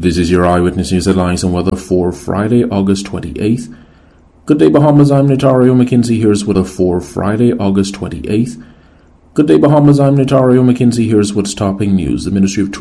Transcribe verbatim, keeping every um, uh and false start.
This is your Eyewitness News headlines and weather for Friday, August twenty-eighth. Good day, Bahamas. I'm Notario McKinsey. Here's weather for Friday, August twenty-eighth. Good day, Bahamas. I'm Notario McKinsey. Here's what's topping news. The Ministry of Tourism